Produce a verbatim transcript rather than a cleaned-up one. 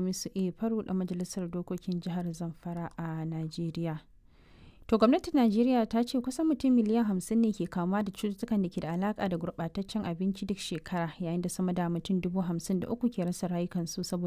Hamisu A. Faru ɗan majalisar dokokin jihar Zamfara a Najeriya. To gwamnatin Najeriya ta ce kusan mutum miliyan hamsin ne ke kamuwa da cututtukan da ke da alaƙa da gurɓataccen abinci duk shekara, yayin da sama da mutum dubu hamsin da uku ke rasa rayukansu saboda